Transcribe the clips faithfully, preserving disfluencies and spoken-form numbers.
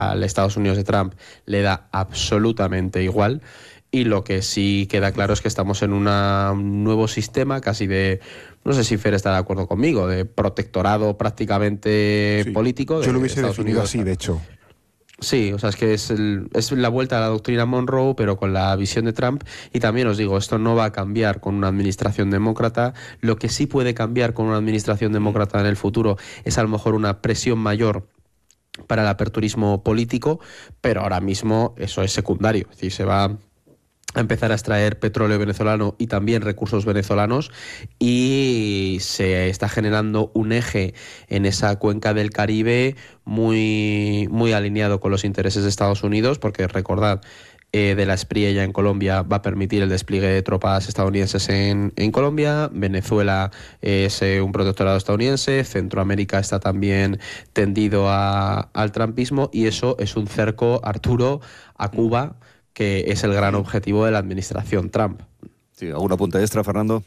al Estados Unidos de Trump le da absolutamente igual. Y lo que sí queda claro es que estamos en una, un nuevo sistema casi de, no sé si Fer está de acuerdo conmigo, de protectorado prácticamente sí, político. Yo de lo hubiese Estados definido Unidos. así, de hecho. Sí, o sea, es que es, el, es la vuelta a la doctrina Monroe, pero con la visión de Trump. Y también os digo, esto no va a cambiar con una administración demócrata. Lo que sí puede cambiar con una administración demócrata en el futuro es a lo mejor una presión mayor para el aperturismo político, pero ahora mismo eso es secundario. Es decir, se va a empezar a extraer petróleo venezolano y también recursos venezolanos, y se está generando un eje en esa cuenca del Caribe muy, muy alineado con los intereses de Estados Unidos, porque recordad, eh, de la Espriella en Colombia va a permitir el despliegue de tropas estadounidenses en, en Colombia. Venezuela es eh, un protectorado estadounidense. Centroamérica está también tendido a, al trumpismo, y eso es un cerco, Arturo, a Cuba, que es el gran objetivo de la administración Trump. Sí, ¿alguna punta extra, Fernando?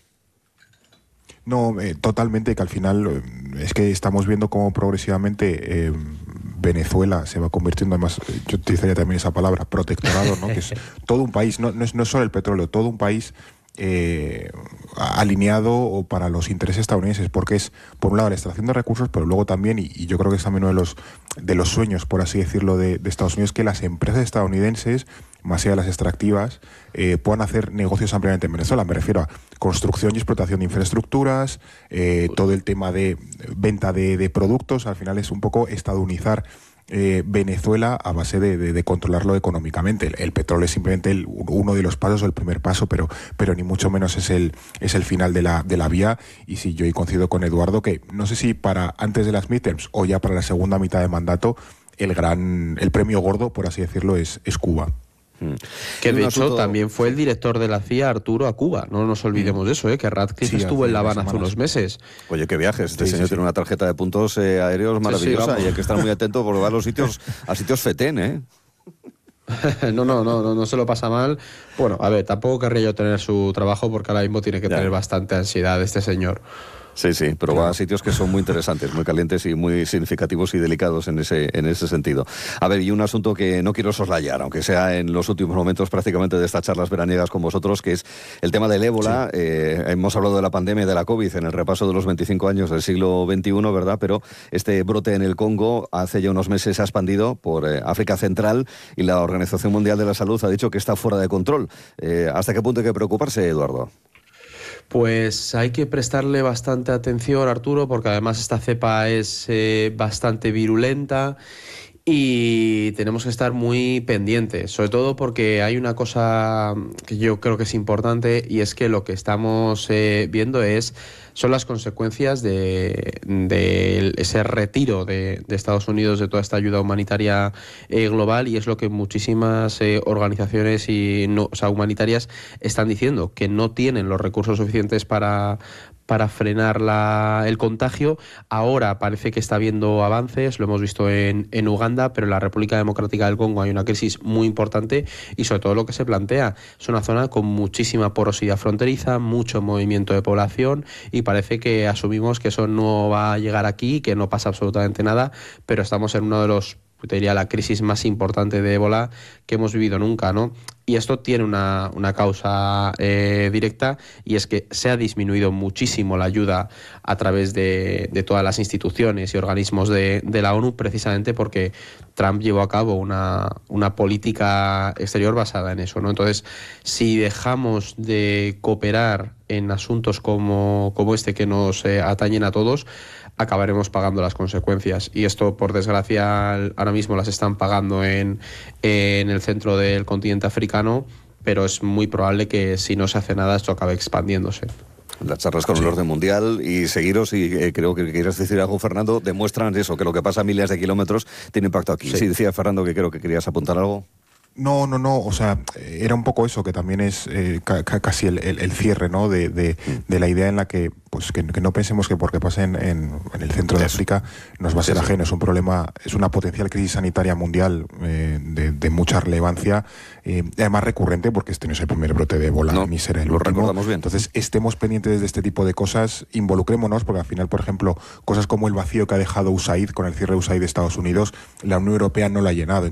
No, eh, totalmente, que al final eh, es que estamos viendo cómo progresivamente eh, Venezuela se va convirtiendo, además, yo utilizaría también esa palabra, protectorado, ¿no? Que es todo un país, no, no, es, no es solo el petróleo, todo un país eh, alineado o para los intereses estadounidenses, porque es, por un lado, la extracción de recursos, pero luego también, y, y yo creo que es también uno de los, de los sueños, por así decirlo, de, de Estados Unidos, que las empresas estadounidenses, más allá de las extractivas, eh, puedan hacer negocios ampliamente en Venezuela. Me refiero a construcción y explotación de infraestructuras, eh, todo el tema de venta de, de productos. Al final es un poco estadounizar eh, Venezuela a base de, de, de controlarlo económicamente. El, el petróleo es simplemente el, uno de los pasos o el primer paso, pero, pero ni mucho menos es el, es el final de la, de la vía. Y sí, yo coincido con Eduardo que no sé si para antes de las midterms o ya para la segunda mitad de mandato, el gran, el premio gordo, por así decirlo, es, es Cuba. Que de hecho asunto... también fue el director de la C I A, Arturo, a Cuba. No nos olvidemos de eso, ¿eh? Que Ratcliffe sí, estuvo en La Habana hace unos meses. Oye, qué viajes. Este sí, señor sí, tiene sí. una tarjeta de puntos eh, aéreos maravillosa, sí, sí, y hay que estar muy atento porque va a los sitios, a sitios fetén, ¿eh? No, no, no, no, no se lo pasa mal. Bueno, a ver, tampoco querría yo tener su trabajo, porque ahora mismo tiene que ya. tener bastante ansiedad este señor. Sí, sí, pero va a sitios que son muy interesantes, muy calientes y muy significativos y delicados en ese, en ese sentido. A ver, y un asunto que no quiero soslayar, aunque sea en los últimos momentos prácticamente de estas charlas veraniegas con vosotros, que es el tema del ébola. Sí. Eh, hemos hablado de la pandemia y de la COVID en el repaso de los veinticinco años del siglo veintiuno, ¿verdad? Pero este brote en el Congo hace ya unos meses se ha expandido por eh, África Central, y la Organización Mundial de la Salud ha dicho que está fuera de control. Eh, ¿Hasta qué punto hay que preocuparse, Eduardo? Pues hay que prestarle bastante atención, Arturo, porque además esta cepa es eh, bastante virulenta, y tenemos que estar muy pendientes, sobre todo porque hay una cosa que yo creo que es importante, y es que lo que estamos eh, viendo es son las consecuencias de, de ese retiro de, de Estados Unidos de toda esta ayuda humanitaria eh, global, y es lo que muchísimas eh, organizaciones y no, o sea, humanitarias están diciendo, que no tienen los recursos suficientes para para frenar la, el contagio. Ahora parece que está habiendo avances, lo hemos visto en, en Uganda, pero en la República Democrática del Congo hay una crisis muy importante, y sobre todo lo que se plantea es una zona con muchísima porosidad fronteriza, mucho movimiento de población, y parece que asumimos que eso no va a llegar aquí, que no pasa absolutamente nada, pero estamos en uno de los, te diría, la crisis más importante de ébola que hemos vivido nunca, ¿no? Y esto tiene una, una causa eh, directa, y es que se ha disminuido muchísimo la ayuda a través de, de todas las instituciones y organismos de, de la ONU, precisamente porque Trump llevó a cabo una, una política exterior basada en eso, ¿no? Entonces, si dejamos de cooperar en asuntos como, como este, que nos eh, atañen a todos, acabaremos pagando las consecuencias. Y esto, por desgracia, ahora mismo las están pagando en, en el centro del continente africano, pero es muy probable que si no se hace nada esto acabe expandiéndose. Las charlas con sí. el orden mundial y seguiros, y eh, creo que quieres decir algo, Fernando, demuestran eso, que lo que pasa a miles de kilómetros tiene impacto aquí. Sí, sí, decía Fernando que creo que querías apuntar algo. No, no, no, o sea, era un poco eso, que también es eh, ca casi el, el, el cierre, ¿no? De, de, de la idea en la que, pues, que, que no pensemos que porque pase en, en, en el centro de África nos va a ser ajeno. Es un problema, es una potencial crisis sanitaria mundial eh, de, de mucha relevancia, eh, además recurrente, porque este no es el primer brote de ébola, no, ni será el lo último. Recordamos bien. Entonces, estemos pendientes de este tipo de cosas, involucrémonos, porque al final, por ejemplo, cosas como el vacío que ha dejado U S A I D con el cierre de U S A I D de Estados Unidos, la Unión Europea no lo ha llenado.